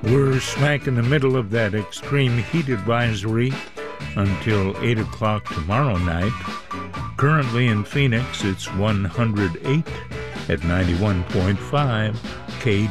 We're smack in the middle of that extreme heat advisory until 8 o'clock tomorrow night. Currently in Phoenix, it's 108 at 91.5 KD.